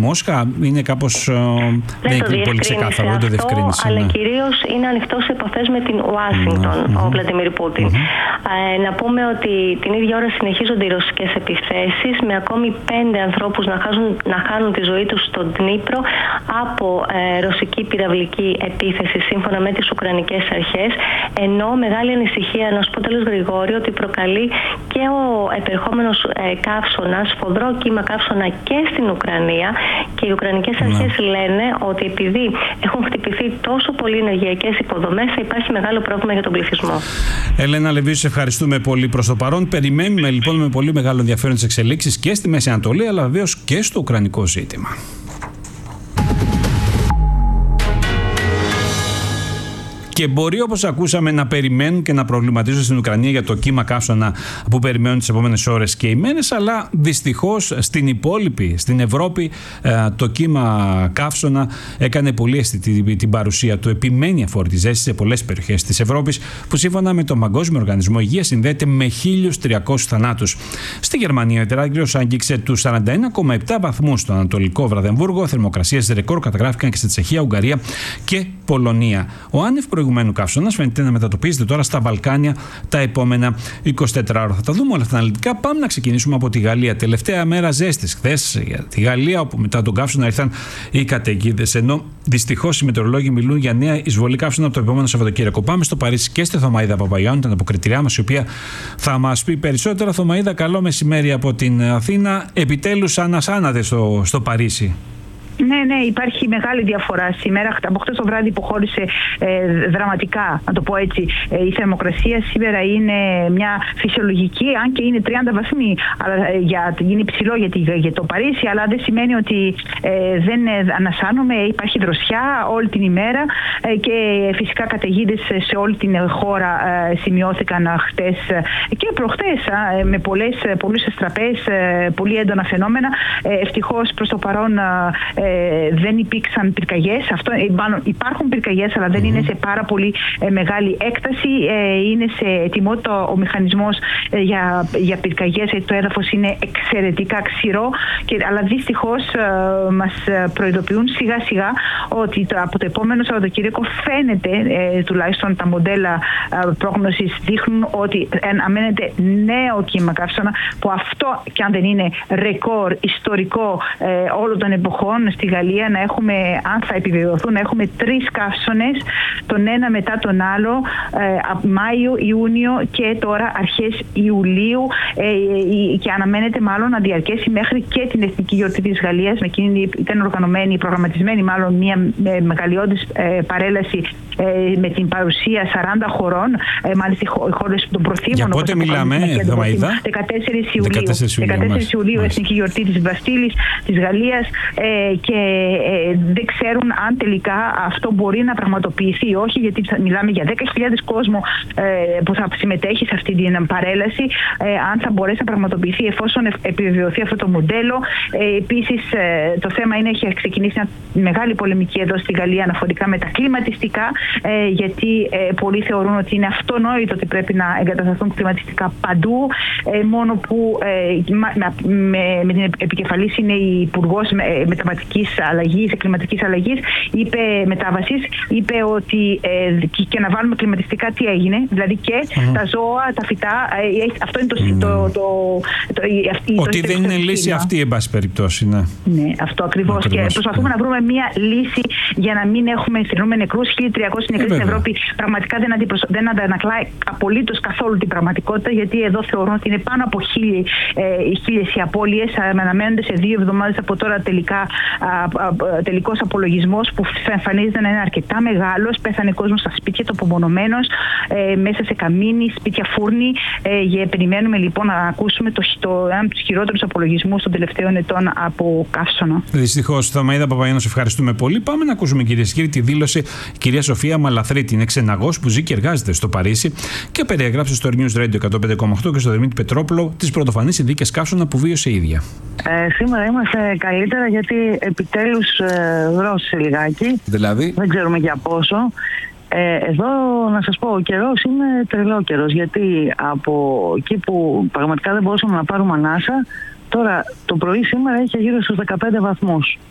Μόσχα, είναι κάπως. Δεν είναι πολύ ξεκάθαρο, δεν το διευκρίνησε. Αλλά κυρίως είναι ανοιχτό σε επαφές με την Ουάσιγκτον ο Βλαντιμίρ Πούτιν. Να πούμε ότι την ίδια ώρα συνεχίζονται οι ρωσικές επιθέσεις, με ακόμη 5 ανθρώπους να χάνουν τη ζωή τους στον Ντνίπρο από ρωσική πυραυλική επίθεση, σύμφωνα με τις ουκρανικές αρχές. Ενώ μεγάλη ανησυχία, να σου πω τέλος Γρηγόρη, ότι προκαλεί και ο επερχόμενος καύσωνας, σφοδρό κύμα καύσωνα και στην Ουκρανία, και οι ουκρανικές αρχές λένε ότι επειδή έχουν χτυπηθεί τόσο πολλοί ενεργειακές υποδομές, θα υπάρχει μεγάλο πρόβλημα για τον πληθυσμό. Ελένα Λεβίου, σε ευχαριστούμε πολύ προς το παρόν. Περιμένουμε λοιπόν με πολύ μεγάλο ενδιαφέρον τις εξελίξεις και στη Μέση Ανατολή, αλλά βεβαίως και στο ουκρανικό ζήτημα. Και μπορεί, όπως ακούσαμε, να περιμένουν και να προβληματίζονται στην Ουκρανία για το κύμα καύσωνα που περιμένουν τις επόμενες ώρες και ημέρες, αλλά δυστυχώς στην υπόλοιπη, στην Ευρώπη, το κύμα καύσωνα έκανε πολύ αισθητή την παρουσία του. Επιμένει αφόρητη ζέστη σε πολλές περιοχές της Ευρώπης, που σύμφωνα με τον Παγκόσμιο Οργανισμό Υγείας συνδέεται με 1.300 θανάτους. Στη Γερμανία, ο τεράστιος άγγιξε τους 41,7 βαθμούς στο Ανατολικό Βραδεμβούργο. Θερμοκρασίες ρεκόρ καταγράφηκαν και στη Τσεχία, Ουγγαρία και Πολωνία. Ο άνευ προηγουμένου καύσωνας φαίνεται να μετατοπίζεται τώρα στα Βαλκάνια τα επόμενα 24 ώρα. Θα τα δούμε όλα αυτά αναλυτικά. Πάμε να ξεκινήσουμε από τη Γαλλία. Τελευταία μέρα ζέστης χθες για τη Γαλλία, όπου μετά τον καύσωνα ήρθαν οι καταιγίδες. Ενώ δυστυχώς οι μετεωρολόγοι μιλούν για νέα εισβολή καύσωνα από το επόμενο Σαββατοκύριακο. Πάμε στο Παρίσι και στη Θωμαΐδα Παπαγιάννου, την αποκριτηριά μας, η οποία θα μας πει περισσότερα. Θωμαΐδα, καλό μεσημέρι από την Αθήνα. Επιτέλους ανασάνατε στο Παρίσι. Ναι, υπάρχει μεγάλη διαφορά σήμερα. Από χτες το βράδυ υποχώρησε δραματικά, να το πω έτσι, η θερμοκρασία. Σήμερα είναι μια φυσιολογική, αν και είναι 30 βαθμοί. Αλλά είναι υψηλό για το Παρίσι, αλλά δεν σημαίνει ότι δεν ανασάνουμε. Υπάρχει δροσιά όλη την ημέρα και φυσικά καταιγίδες σε όλη την χώρα σημειώθηκαν χτες και προχτές, με πολλούς αστραπές, πολύ έντονα φαινόμενα. Ευτυχώς προς το παρόν δεν υπήρξαν πυρκαγιές. Υπάρχουν πυρκαγιές, αλλά δεν είναι σε πάρα πολύ μεγάλη έκταση. Είναι σε ετοιμότητα ο μηχανισμός για πυρκαγιές. Το έδαφος είναι εξαιρετικά ξηρό, αλλά δυστυχώς μας προειδοποιούν σιγά σιγά ότι από το επόμενο Σαββατοκύριακο φαίνεται, τουλάχιστον τα μοντέλα πρόγνωσης δείχνουν, ότι αναμένεται νέο κύμα καύσωνα, που αυτό κι αν δεν είναι ρεκόρ ιστορικό όλων των εποχών στη Γαλλία, να έχουμε, αν θα επιβεβαιωθούν, να έχουμε 3 καύσωνες, τον ένα μετά τον άλλο, Μάιο, Ιούνιο και τώρα αρχές Ιουλίου, και αναμένεται μάλλον να διαρκέσει μέχρι και την Εθνική Γιορτή της Γαλλίας. Με εκείνη ήταν προγραμματισμένη μάλλον μια μεγαλειώδης παρέλαση με την παρουσία 40 χωρών, μάλιστα οι χώρες των προθήμων. Για πότε μιλάμε, Θωμαΐδα? 14 Ιουλίου, Εθνική Γιορτή της Βαστίλης, της Γαλλίας, και δεν ξέρουν αν τελικά αυτό μπορεί να πραγματοποιηθεί, όχι, γιατί μιλάμε για 10.000 κόσμο που θα συμμετέχει σε αυτή την παρέλαση, αν θα μπορέσει να πραγματοποιηθεί εφόσον επιβεβαιωθεί αυτό το μοντέλο. Επίσης, το θέμα είναι, έχει ξεκινήσει μια μεγάλη πολεμική εδώ στη Γαλλία αναφορικά με τα κλιματιστικά, γιατί πολλοί θεωρούν ότι είναι αυτονόητο ότι πρέπει να εγκατασταθούν κλιματιστικά παντού, μόνο που με την επικεφαλής είναι η Υπουργός κλιματικής αλλαγής, είπε ότι και να βάλουμε κλιματιστικά, τι έγινε, δηλαδή και τα ζώα, τα φυτά, αυτό είναι ότι δεν είναι λύση αυτή, εν πάση περιπτώσει. Ναι, αυτό ακριβώς. Και προσπαθούμε να βρούμε μια λύση για να μην έχουμε νεκρούς. 1.300 νεκροί στην Ευρώπη πραγματικά δεν αντανακλάει απολύτως καθόλου την πραγματικότητα, γιατί εδώ θεωρούν ότι είναι πάνω από 1.000 οι απώλειες. Αναμένονται σε 2 εβδομάδες από τώρα τελικός απολογισμός, που εμφανίζεται να είναι αρκετά μεγάλος. Πέθανε κόσμος στα σπίτια, το απομονωμένος, μέσα σε καμίνι, σπίτια, φούρνοι. Περιμένουμε λοιπόν να ακούσουμε ένα από τους χειρότερους απολογισμούς των τελευταίων ετών από καύσωνα. Δυστυχώς. Θωμαΐδα Παπαγιάννου, ευχαριστούμε πολύ. Πάμε να ακούσουμε, κυρίες και κύριοι, τη δήλωση η κυρία Σοφία Μαλαθρίτη. Είναι ξεναγός που ζει και εργάζεται στο Παρίσι και περιέγραψε στο News Radio 105,8 και στο Δημήτρη Πετρόπουλο τις πρωτοφανείς συνθήκες καύσωνα που βίωσε η ίδια. Σήμερα είμαστε καλύτερα, γιατί επιτέλους δρόσε λιγάκι. Δηλαδή? Δεν ξέρουμε για πόσο. Εδώ να σας πω, ο καιρός είναι τρελό καιρός, γιατί από εκεί που πραγματικά δεν μπορούσαμε να πάρουμε ανάσα, τώρα το πρωί σήμερα είχε γύρω στους 15 βαθμούς.